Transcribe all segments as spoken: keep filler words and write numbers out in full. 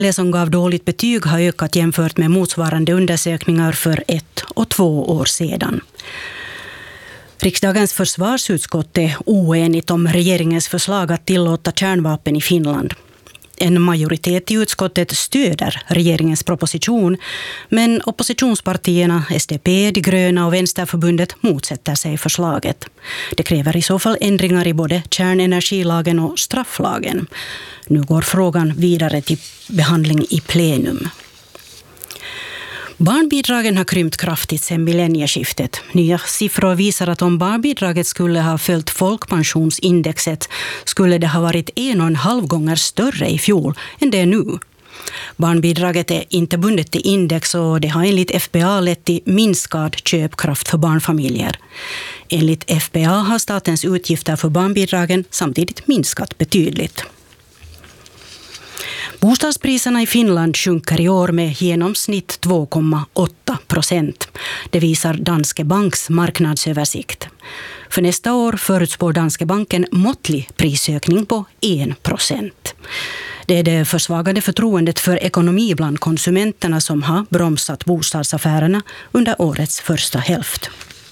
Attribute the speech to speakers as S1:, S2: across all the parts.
S1: Det som gav dåligt betyg har ökat jämfört med motsvarande undersökningar för ett och två år sedan. Riksdagens försvarsutskott är oenigt om regeringens förslag att tillåta kärnvapen i Finland. En majoritet i utskottet stöder regeringens proposition, men oppositionspartierna S D P, De gröna och Vänsterförbundet motsätter sig förslaget. Det kräver i så fall ändringar i både kärnenergilagen och strafflagen. Nu går frågan vidare till behandling i plenum. Barnbidragen har krympt kraftigt sedan millennieskiftet. Nya siffror visar att om barnbidraget skulle ha följt folkpensionsindexet skulle det ha varit en och en halv gånger större i fjol än det är nu. Barnbidraget är inte bundet till index och det har enligt F B A lett till minskad köpkraft för barnfamiljer. Enligt F B A har statens utgifter för barnbidragen samtidigt minskat betydligt. Bostadspriserna i Finland sjunker i år med genomsnitt två komma åtta procent. Det visar Danske Banks marknadsöversikt. För nästa år förutspår Danske Banken måttlig prisökning på en procent. Det är det försvagade förtroendet för ekonomi bland konsumenterna som har bromsat bostadsaffärerna under årets första hälft.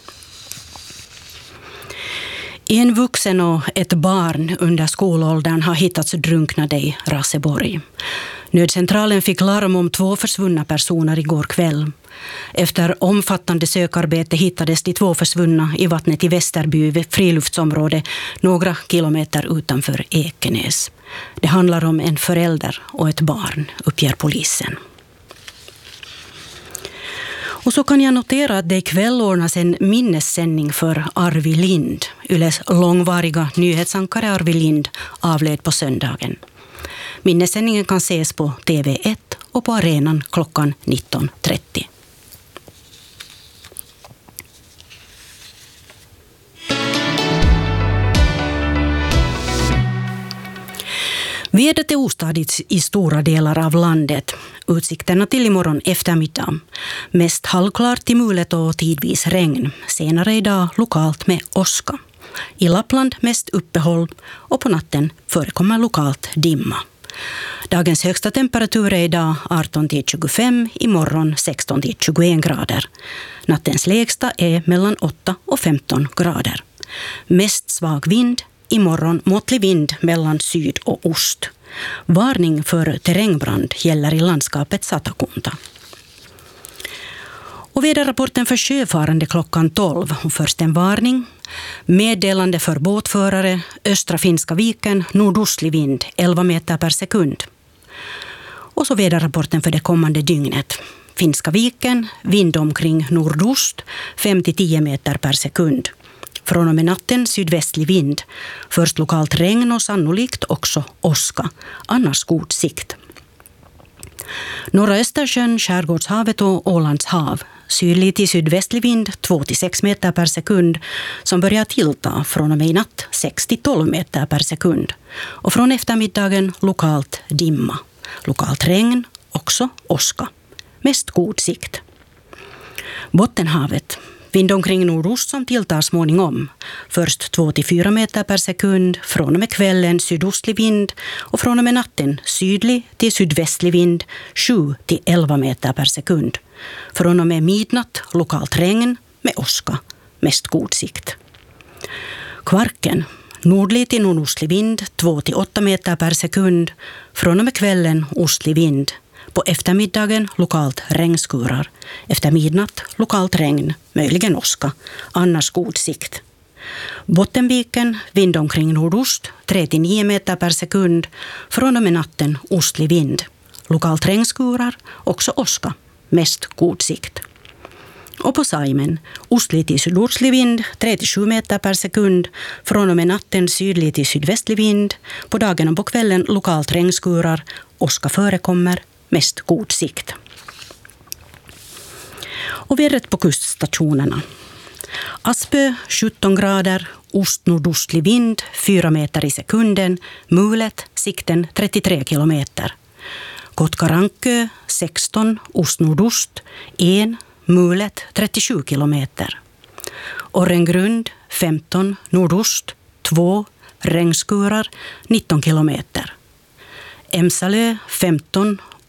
S1: En vuxen och ett barn under skolåldern har hittats drunknade i Raseborg. Nödcentralen fick larm om två försvunna personer igår kväll. Efter omfattande sökarbete hittades de två försvunna i vattnet i Västerby vid friluftsområde några kilometer utanför Ekenäs. Det handlar om en förälder och ett barn, uppger polisen. Och så kan jag notera att det ikväll ordnas en minnessändning för Arvi Lind. Yles långvariga nyhetsankare Arvi Lind avled på söndagen. Minnessändningen kan ses på T V ett och på arenan klockan nitton trettio. Vädret är ostadigt i stora delar av landet. Utsikterna till imorgon eftermiddag. Mest halvklart till mulet och tidvis regn. Senare idag lokalt med åska. I Lappland mest uppehåll och på natten förekommer lokalt dimma. Dagens högsta temperatur är idag arton till tjugofem, imorgon sexton till tjugoen grader. Nattens lägsta är mellan åtta och femton grader. Mest svag vind. Imorgon måttlig vind mellan syd och ost. Varning för terrängbrand gäller i landskapet Satakunta. Och väderrapporten för sjöfarande klockan tolv. Och först en varning. Meddelande för båtförare. Östra Finska viken, nordostlig vind, elva meter per sekund. Och så väderrapporten för det kommande dygnet. Finska viken, vind omkring nordost, fem till tio meter per sekund. Från och med natten sydvästlig vind. Först lokalt regn och sannolikt också åska. Annars god sikt. Norra Östersjön, Skärgårdshavet och Ålands hav. Sydlig till sydvästlig vind två till sex meter per sekund. Som börjar tillta från och med i natt sex till tolv meter per sekund. Och från eftermiddagen lokalt dimma. Lokalt regn, också åska. Mest god sikt. Bottenhavet. Vind omkring nordost som tilltar småningom. Först två till fyra meter per sekund. Från och med kvällen sydostlig vind. Och från och med natten sydlig till sydvästlig vind. sju till elva meter per sekund. Från och med midnatt lokalt regn med åska. Mest god sikt. Kvarken. Nordlig till nordostlig vind. två till åtta meter per sekund. Från och med kvällen ostlig vind. På eftermiddagen lokalt regnskurar. Efter midnatt lokalt regn, möjligen åska. Annars god sikt. Bottenviken, vind omkring nordost, tre till nio meter per sekund. Från och med natten ostlig vind. Lokalt regnskurar, också åska. Mest god sikt. Och på Saimen, ostlig till sydostlig vind, tre till sju meter per sekund. Från och med natten sydlig till sydvästlig vind. På dagen och på kvällen lokalt regnskurar. Åska förekommer. Mest god sikt. Och vädret på kuststationerna. Aspö sjutton grader, ost-nordostlig vind fyra meter i sekunden, mulet, sikten trettiotre kilometer. Kotkarankö sexton, ost-nordost, en, mulet trettiosju kilometer. Orrengrund femton, nordost, två, regnskurar nitton kilometer. Emsalö femton